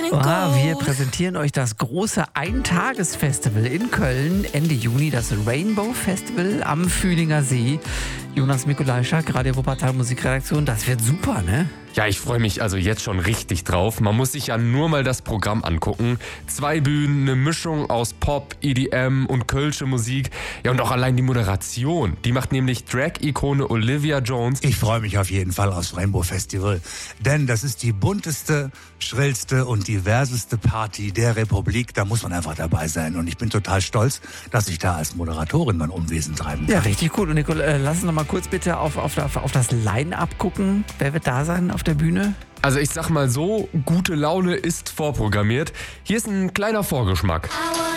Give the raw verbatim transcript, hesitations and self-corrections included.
mein Ah, Gott. wir präsentieren euch das große Eintagesfestival in Köln. Ende Juni das Rainbow Festival am Fühlinger See. Jonas Mikulajczak, Radio Wuppertal Musikredaktion. Das wird super, ne? Ja, ich freue mich also jetzt schon richtig drauf. Man muss sich ja nur mal das Programm angucken. Zwei Bühnen, eine Mischung aus Pop, E D M und kölsche Musik. Ja, und auch allein die Moderation. Die macht nämlich Drag-Ikone Olivia Jones. Ich freue mich auf jeden Fall aufs Rainbow Festival, denn das ist die bunteste, schrillste und diverseste Party der Republik. Da muss man einfach dabei sein und ich bin total stolz, dass ich da als Moderatorin mein Unwesen treiben kann. Ja, richtig gut. Und Nicole, äh, lass uns noch mal kurz bitte auf, auf, auf das Line-Up gucken. Wer wird da sein auf der Bühne? Also ich sag mal so, gute Laune ist vorprogrammiert. Hier ist ein kleiner Vorgeschmack.